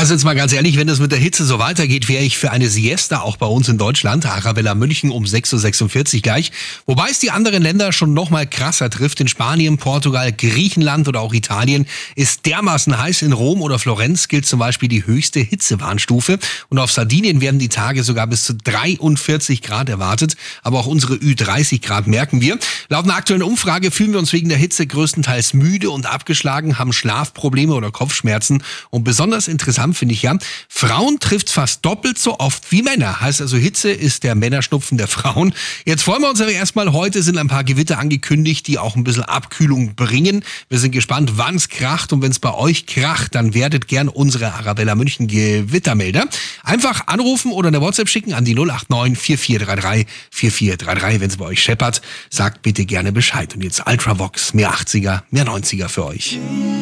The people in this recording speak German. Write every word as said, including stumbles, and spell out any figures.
Also jetzt mal ganz ehrlich, wenn das mit der Hitze so weitergeht, wäre ich für eine Siesta auch bei uns in Deutschland. Arabella München um sechs Uhr sechsundvierzig gleich. Wobei es die anderen Länder schon noch mal krasser trifft. In Spanien, Portugal, Griechenland oder auch Italien ist dermaßen heiß. In Rom oder Florenz gilt zum Beispiel die höchste Hitzewarnstufe. Und auf Sardinien werden die Tage sogar bis zu dreiundvierzig Grad erwartet. Aber auch unsere Ü dreißig Grad merken wir. Laut einer aktuellen Umfrage fühlen wir uns wegen der Hitze größtenteils müde und abgeschlagen, haben Schlafprobleme oder Kopfschmerzen. Und besonders interessant finde ich ja, Frauen trifft fast doppelt so oft wie Männer. Heißt also, Hitze ist der Männerschnupfen der Frauen. Jetzt freuen wir uns aber erstmal. Heute sind ein paar Gewitter angekündigt, die auch ein bisschen Abkühlung bringen. Wir sind gespannt, wann es kracht. Und wenn es bei euch kracht, dann werdet gern unsere Arabella München Gewittermelder. Einfach anrufen oder eine WhatsApp schicken an die null acht neun vier vier drei drei vier vier drei drei. Wenn es bei euch scheppert, sagt bitte gerne Bescheid. Und jetzt Ultravox, mehr achtziger, mehr neunziger für euch.